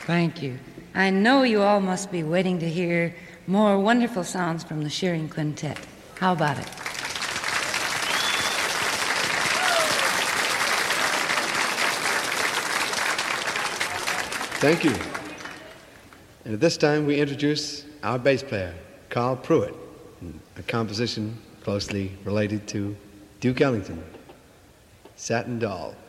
Thank you. I know you all must be waiting to hear more wonderful sounds from the Shearing Quintet. How about it? Thank you. And at this time, we introduce our bass player, Carl Pruitt, a composition closely related to Duke Ellington, Satin Doll.